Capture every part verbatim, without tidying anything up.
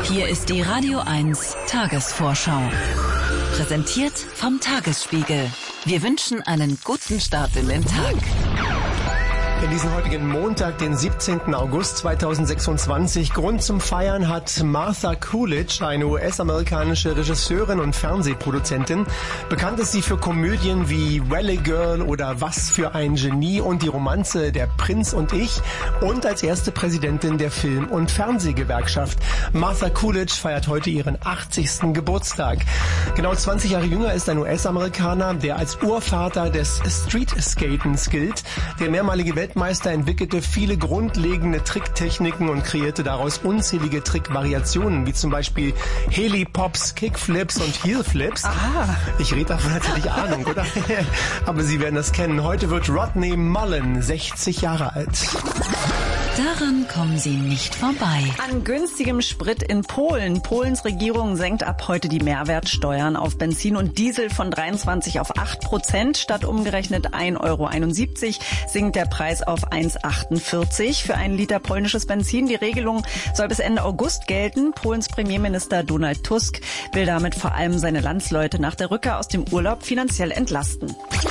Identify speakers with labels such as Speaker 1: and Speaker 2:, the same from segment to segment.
Speaker 1: Hier ist die Radio eins Tagesvorschau. Präsentiert vom Tagesspiegel. Wir wünschen einen guten Start in den Tag.
Speaker 2: In diesem heutigen Montag, den siebzehnten August zweitausendsechsundzwanzig, Grund zum Feiern hat Martha Coolidge, eine U S-amerikanische Regisseurin und Fernsehproduzentin. Bekannt ist sie für Komödien wie Valley Girl oder Was für ein Genie und die Romanze Der Prinz und ich und als erste Präsidentin der Film- und Fernsehgewerkschaft. Martha Coolidge feiert heute ihren achtzigsten Geburtstag. Genau zwanzig Jahre jünger ist ein U S-Amerikaner, der als Urvater des Street-Skatens gilt. Der mehrmalige Weltmeister entwickelte viele grundlegende Tricktechniken und kreierte daraus unzählige Trickvariationen, wie zum Beispiel Heli-Pops, Kickflips und Heelflips. Aha. Ich rede davon natürlich Ahnung, oder? Aber Sie werden das kennen. Heute wird Rodney Mullen sechzig Jahre alt.
Speaker 1: Daran kommen Sie nicht vorbei.
Speaker 3: An günstigem Sprit in Polen. Polens Regierung senkt ab heute die Mehrwertsteuern auf Benzin und Diesel von dreiundzwanzig auf acht Prozent. Statt umgerechnet ein Euro einundsiebzig sinkt der Preis auf eins Euro achtundvierzig für einen Liter polnisches Benzin. Die Regelung soll bis Ende August gelten. Polens Premierminister Donald Tusk will damit vor allem seine Landsleute nach der Rückkehr aus dem Urlaub finanziell entlasten.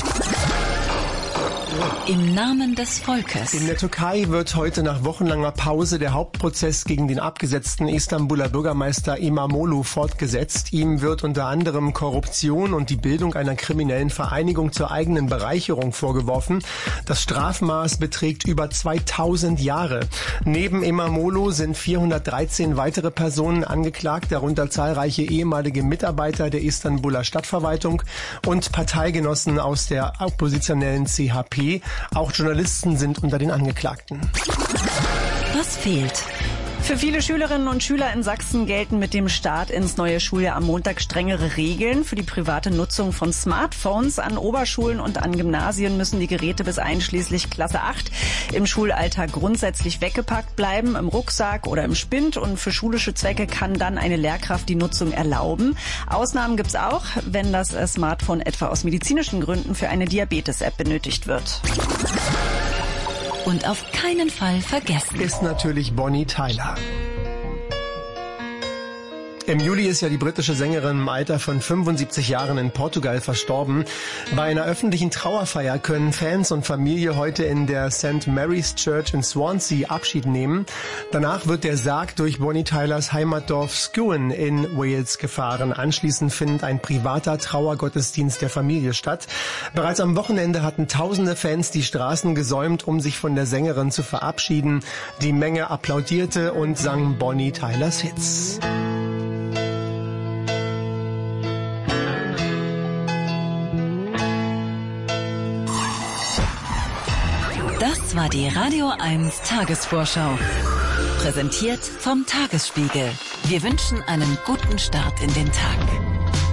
Speaker 1: Im Namen des Volkes.
Speaker 2: In der Türkei wird heute nach wochenlanger Pause der Hauptprozess gegen den abgesetzten Istanbuler Bürgermeister İmamoğlu fortgesetzt. Ihm wird unter anderem Korruption und die Bildung einer kriminellen Vereinigung zur eigenen Bereicherung vorgeworfen. Das Strafmaß beträgt über zweitausend Jahre. Neben İmamoğlu sind vierhundertdreizehn weitere Personen angeklagt, darunter zahlreiche ehemalige Mitarbeiter der Istanbuler Stadtverwaltung und Parteigenossen aus der oppositionellen C H P. Auch Journalisten sind unter den Angeklagten.
Speaker 1: Was fehlt?
Speaker 3: Für viele Schülerinnen und Schüler in Sachsen gelten mit dem Start ins neue Schuljahr am Montag strengere Regeln für die private Nutzung von Smartphones. An Oberschulen und an Gymnasien müssen die Geräte bis einschließlich Klasse acht im Schulalltag grundsätzlich weggepackt bleiben, im Rucksack oder im Spind. Und für schulische Zwecke kann dann eine Lehrkraft die Nutzung erlauben. Ausnahmen gibt's auch, wenn das Smartphone etwa aus medizinischen Gründen für eine Diabetes-App benötigt wird.
Speaker 1: Und auf keinen Fall vergessen
Speaker 2: ist natürlich Bonnie Tyler. Im Juli ist ja die britische Sängerin im Alter von fünfundsiebzig Jahren in Portugal verstorben. Bei einer öffentlichen Trauerfeier können Fans und Familie heute in der Saint Mary's Church in Swansea Abschied nehmen. Danach wird der Sarg durch Bonnie Tylers Heimatdorf Skewen in Wales gefahren. Anschließend findet ein privater Trauergottesdienst der Familie statt. Bereits am Wochenende hatten tausende Fans die Straßen gesäumt, um sich von der Sängerin zu verabschieden. Die Menge applaudierte und sang Bonnie Tylers Hits.
Speaker 1: Das war die Radio eins Tagesvorschau. Präsentiert vom Tagesspiegel. Wir wünschen einen guten Start in den Tag.